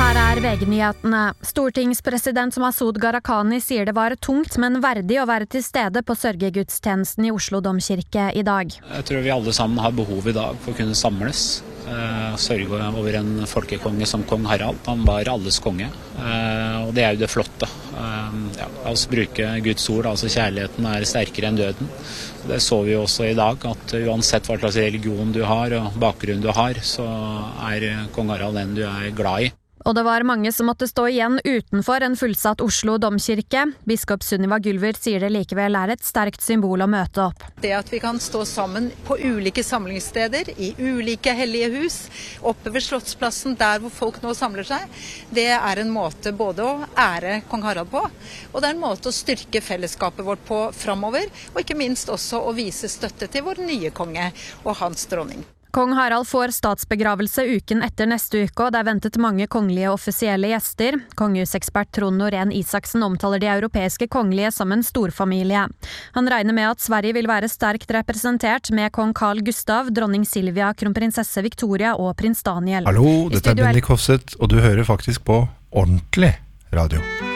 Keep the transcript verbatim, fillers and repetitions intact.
Her er V G-nyhetene. Stortingspresident Masud Gharahkhani sier det var tungt, men verdig å være til stede på sørgegudstjenesten i Oslo Domkirke i dag. Jeg tror vi alle sammen har behov i dag for å kunne samles. Uh, sørge over en folkekonge som kong Harald. Han var alles konge, uh, og det er jo det flotte. Uh, ja, la oss bruke Guds ord, altså kjærligheten er sterkere enn døden. Det så vi jo også i dag, at uansett hva slags religion du har og bakgrunn du har, så er kong Harald den du er glad i. Og det var mange som måtte stå igjen utenfor en fullsatt Oslo Domkirke. Biskop Sunniva Gylver sier det likevel er et sterkt symbol å møte opp. Det at vi kan stå sammen på ulike samlingssteder, i ulike hellige hus, oppe ved Slottsplassen, der hvor folk nå samler seg, det er en måte både å ære kong Harald på, og det er en måte å styrke fellesskapet vårt på fremover, og ikke minst også å vise støtte til vår nye konge og hans dronning. Kong Harald får statsbegravelse uken etter neste uke, og det er ventet mange kongelige offisielle gjester. Kongehusekspert Trond Norén Isaksen omtaler de europeiske kongelige som en storfamilie. Han regner med at Sverige vil være sterkt representert med kong Carl Gustav, dronning Silvia, kronprinsesse Victoria og prins Daniel. Hallo, dette er Bendik Hofseth, og du hører faktisk på ordentlig radio.